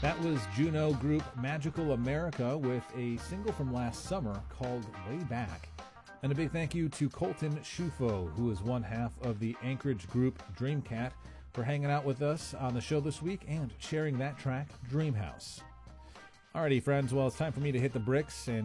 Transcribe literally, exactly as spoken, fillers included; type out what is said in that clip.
That was Juno group Magical America with a single from last summer called Way Back. And a big thank you to Colton Schufo, who is one half of the Anchorage group Dreamcat, for hanging out with us on the show this week and sharing that track, Dreamhouse. Alrighty, friends, well, it's time for me to hit the bricks and